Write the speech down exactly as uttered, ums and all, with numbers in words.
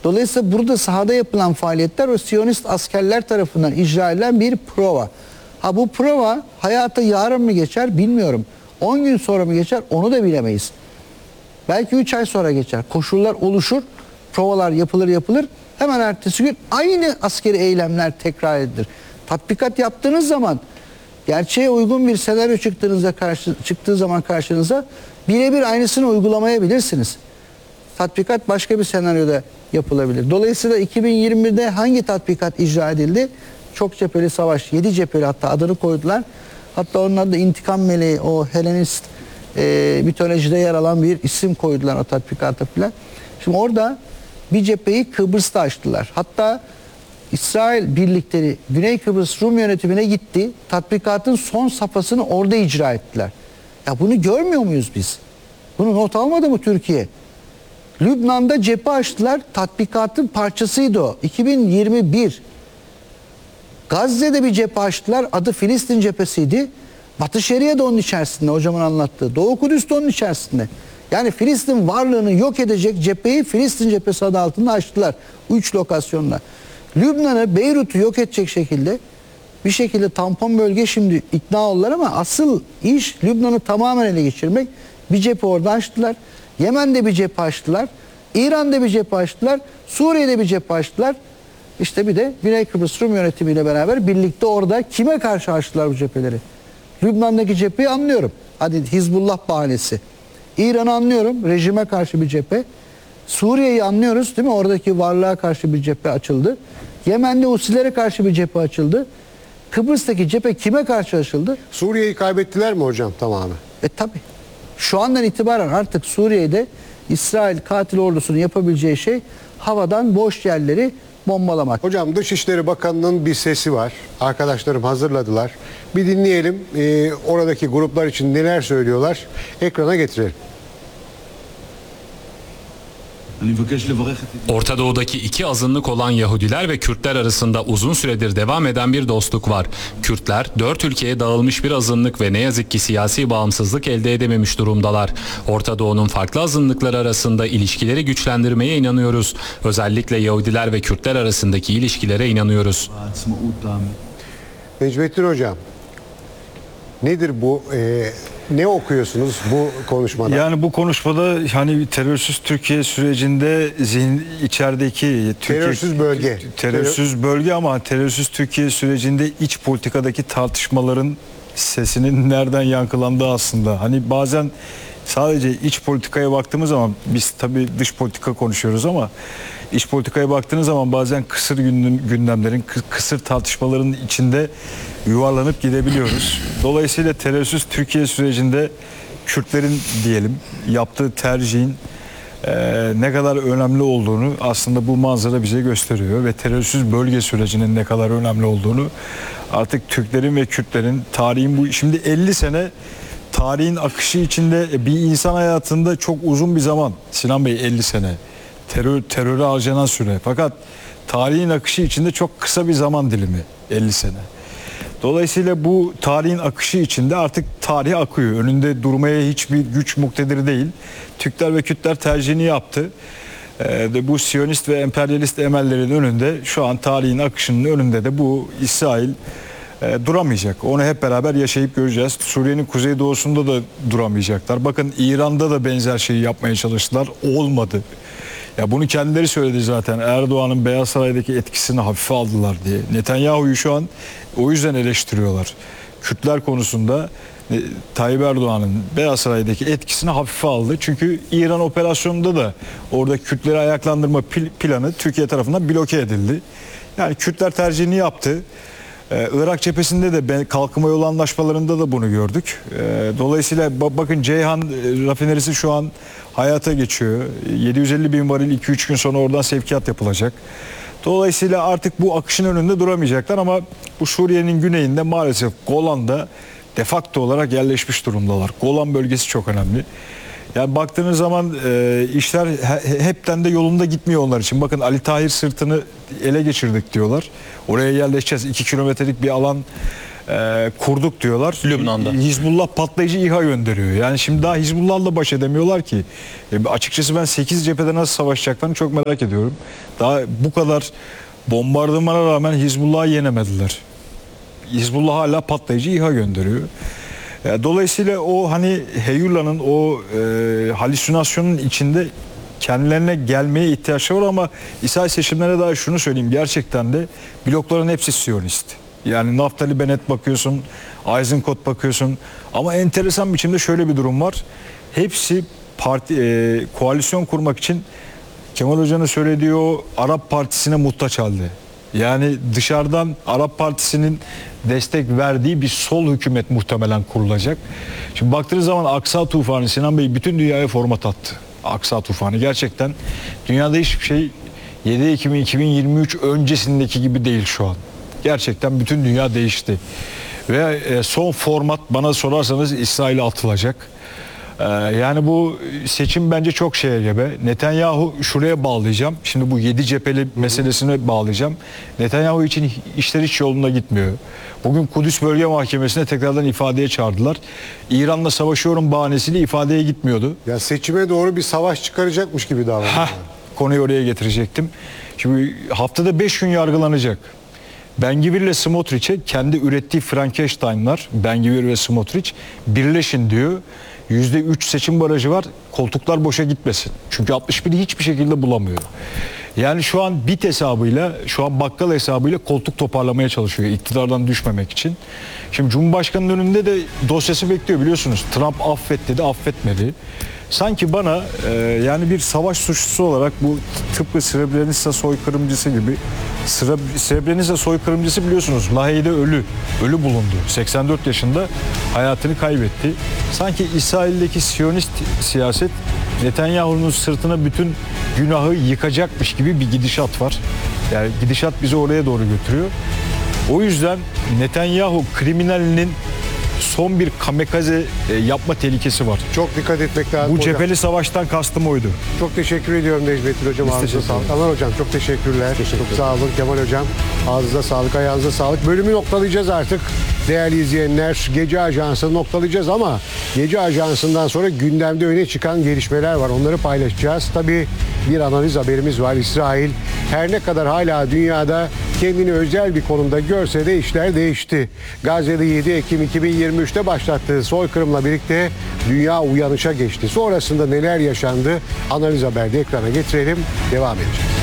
Dolayısıyla burada sahada yapılan faaliyetler o Siyonist askerler tarafından icra edilen bir prova. Ha bu prova hayata yarın mı geçer bilmiyorum. on gün sonra mı geçer onu da bilemeyiz. Belki üç ay sonra geçer. Koşullar oluşur, provalar yapılır yapılır. Hemen ertesi gün aynı askeri eylemler tekrar edilir. Tatbikat yaptığınız zaman gerçeğe uygun bir senaryo çıktığınızda karşı, çıktığı zaman karşınıza birebir aynısını uygulamayabilirsiniz. Tatbikat başka bir senaryoda yapılabilir. Dolayısıyla iki bin yirmide hangi tatbikat icra edildi? Çok cepheli savaş, yedi cepheli hatta adını koydular. Hatta onun adı intikam meleği, o Helenist e, mitolojide yer alan bir isim koydular o tatbikata falan. Şimdi orada bir cepheyi Kıbrıs'ta açtılar. Hatta İsrail birlikleri Güney Kıbrıs Rum yönetimine gitti. Tatbikatın son safhasını orada icra ettiler. Ya bunu görmüyor muyuz biz? Bunu not almadı mı Türkiye? Lübnan'da cephe açtılar. Tatbikatın parçasıydı o. iki bin yirmi bir. Gazze'de bir cephe açtılar. Adı Filistin cephesiydi. Batı Şeria da onun içerisinde, hocamın anlattığı. Doğu Kudüs de onun içerisinde. Yani Filistin varlığını yok edecek cepheyi Filistin cephesi adı altında açtılar. Üç lokasyonla. Lübnan'ı, Beyrut'u yok edecek şekilde bir şekilde tampon bölge şimdi ikna oldular ama asıl iş Lübnan'ı tamamen ele geçirmek. Bir cephe orada açtılar. Yemen'de bir cephe açtılar. İran'da bir cephe açtılar. Suriye'de bir cephe açtılar. İşte bir de Güney Kıbrıs Rum yönetimiyle beraber birlikte orada kime karşı açtılar bu cepheleri? Lübnan'daki cepheyi anlıyorum. Hadi Hizbullah bahanesi. İran'ı anlıyorum. Rejime karşı bir cephe. Suriye'yi anlıyoruz değil mi? Oradaki varlığa karşı bir cephe açıldı. Yemen'de Husilere karşı bir cephe açıldı. Kıbrıs'taki cephe kime karşı açıldı? Suriye'yi kaybettiler mi hocam tamamen? E tabi. Şu andan itibaren artık Suriye'de İsrail katil ordusunun yapabileceği şey havadan boş yerleri bombalamak. Hocam Dışişleri Bakanı'nın bir sesi var. Arkadaşlarım hazırladılar. Bir dinleyelim. Ee, oradaki gruplar için neler söylüyorlar. Ekrana getirelim. Orta Doğu'daki iki azınlık olan Yahudiler ve Kürtler arasında uzun süredir devam eden bir dostluk var. Kürtler dört ülkeye dağılmış bir azınlık ve ne yazık ki siyasi bağımsızlık elde edememiş durumdalar. Orta Doğu'nun farklı azınlıkları arasında ilişkileri güçlendirmeye inanıyoruz. Özellikle Yahudiler ve Kürtler arasındaki ilişkilere inanıyoruz. Necmettin Hocam, nedir bu? Ee, ne okuyorsunuz bu konuşmada? Yani bu konuşmada hani terörsüz Türkiye sürecinde zihin içerideki Türkiye, terörsüz bölge. Terörsüz bölge ama terörsüz Türkiye sürecinde iç politikadaki tartışmaların sesinin nereden yankılandığı aslında. Hani bazen sadece iç politikaya baktığımız zaman biz tabii dış politika konuşuyoruz ama iç politikaya baktığınız zaman bazen kısır gündemlerin, kısır tartışmaların içinde yuvarlanıp gidebiliyoruz. Dolayısıyla terörsüz Türkiye sürecinde Kürtlerin diyelim yaptığı tercihin e, ne kadar önemli olduğunu aslında bu manzara bize gösteriyor ve terörsüz bölge sürecinin ne kadar önemli olduğunu artık Türklerin ve Kürtlerin tarihin bu şimdi elli sene tarihin akışı içinde bir insan hayatında çok uzun bir zaman. Sinan Bey elli sene. Terör, teröre harcanan süre. Fakat tarihin akışı içinde çok kısa bir zaman dilimi elli sene. Dolayısıyla bu tarihin akışı içinde artık tarih akıyor. Önünde durmaya hiçbir güç muktedir değil. Türkler ve Kürtler tercihini yaptı. Ee, bu Siyonist ve emperyalist emellerin önünde şu an tarihin akışının önünde de bu İsrail e, duramayacak. Onu hep beraber yaşayıp göreceğiz. Suriye'nin kuzeydoğusunda da duramayacaklar. Bakın İran'da da benzer şeyi yapmaya çalıştılar. Olmadı. Ya bunu kendileri söyledi zaten. Erdoğan'ın Beyaz Saray'daki etkisini hafife aldılar diye. Netanyahu'yu şu an o yüzden eleştiriyorlar. Kürtler konusunda e, Tayyip Erdoğan'ın Beyaz Saray'daki etkisini hafife aldı. Çünkü İran operasyonunda da orada Kürtleri ayaklandırma planı Türkiye tarafından bloke edildi. Yani Kürtler tercihini yaptı. Ee, Irak cephesinde de kalkınma yolu anlaşmalarında da bunu gördük. Ee, dolayısıyla bakın Ceyhan rafinerisi şu an hayata geçiyor. yedi yüz elli bin varil iki üç gün sonra oradan sevkiyat yapılacak. Dolayısıyla artık bu akışın önünde duramayacaklar ama bu Suriye'nin güneyinde maalesef Golan'da de facto olarak yerleşmiş durumdalar. Golan bölgesi çok önemli. Yani baktığınız zaman e, işler he, hepten de yolunda gitmiyor onlar için. Bakın Ali Tahir sırtını ele geçirdik diyorlar. Oraya yerleşeceğiz. iki kilometrelik bir alan e, kurduk diyorlar. Lübnan'da. Hizbullah patlayıcı İHA gönderiyor. Yani şimdi daha Hizbullah'la baş edemiyorlar ki. E, açıkçası ben sekiz cephede nasıl savaşacaklarını çok merak ediyorum. Daha bu kadar bombardımana rağmen Hizbullah'ı yenemediler. Hizbullah hala patlayıcı İHA gönderiyor. E, dolayısıyla o hani Heyulla'nın o e, halüsinasyonun içinde kendilerine gelmeye ihtiyaçları var ama İsrail seçimlerine dair şunu söyleyeyim. Gerçekten de blokların hepsi Siyonist. Yani Naftali Bennett bakıyorsun, Eisenkot bakıyorsun ama enteresan biçimde şöyle bir durum var. Hepsi parti e, koalisyon kurmak için Kemal Hoca'nın söylediği o Arap Partisi'ne muhtaç halde. Yani dışarıdan Arap Partisi'nin destek verdiği bir sol hükümet muhtemelen kurulacak. Şimdi baktığınız zaman Aksa Tufanı, Sinan Bey bütün dünyaya format attı. Aksa Tufanı gerçekten dünyada hiçbir şey yedi Ekim iki bin yirmi üç öncesindeki gibi değil şu an. Gerçekten bütün dünya değişti. Ve son format bana sorarsanız İsrail'e atılacak. Yani bu seçim bence çok şeye gebe. Netanyahu şuraya bağlayacağım. Şimdi bu yedi cepheli meselesine bağlayacağım. Netanyahu için işler hiç yolunda gitmiyor. Bugün Kudüs Bölge Mahkemesi'ne tekrardan ifadeye çağırdılar. İran'la savaşıyorum bahanesiyle ifadeye gitmiyordu. Ya seçime doğru bir savaş çıkaracakmış gibi davranıyor. Heh, konuyu oraya getirecektim. Şimdi haftada beş gün yargılanacak. Ben-Gvir ile Smotrich'e kendi ürettiği Frankenstein'lar, Ben-Gvir ve Smotrich birleşin diyor. yüzde üç seçim barajı var. Koltuklar boşa gitmesin. Çünkü altmış biri hiçbir şekilde bulamıyor. Yani şu an bit hesabıyla, şu an bakkal hesabıyla koltuk toparlamaya çalışıyor iktidardan düşmemek için. Şimdi Cumhurbaşkanı'nın önünde de dosyası bekliyor biliyorsunuz. Trump affet dedi, affetmedi. Sanki bana e, yani bir savaş suçlusu olarak bu tıpkı Srebrenica soykırımcısı gibi, Srebrenica soykırımcısı biliyorsunuz Lahey'de ölü, ölü bulundu. seksen dört yaşında hayatını kaybetti. Sanki İsrail'deki Siyonist siyaset Netanyahu'nun sırtına bütün günahı yıkacakmış gibi bir gidişat var. Yani gidişat bizi oraya doğru götürüyor. O yüzden Netanyahu kriminalinin son bir kamikaze e, yapma tehlikesi var. Çok dikkat etmek lazım Bu hocam. cepheli savaştan kastım oydu. Çok teşekkür ediyorum Necmettin Hocam. Ağzınıza teşekkür sağlık. Aman Hocam çok teşekkürler. Çok sağ olun Kemal Hocam. Ağzınıza sağlık, ayağınıza sağlık. Bölümü noktalayacağız artık. Değerli izleyenler, Gece Ajansı'nı noktalayacağız ama Gece Ajansı'ndan sonra gündemde öne çıkan gelişmeler var. Onları paylaşacağız. Tabii bir analiz haberimiz var. İsrail her ne kadar hala dünyada kendini özel bir konumda görse de işler değişti. Gazze'de yedi Ekim iki bin yirmi üçte başlattığı soykırımla birlikte dünya uyanışa geçti. Sonrasında neler yaşandı? Analiz haberde ekrana getirelim. Devam edeceğiz.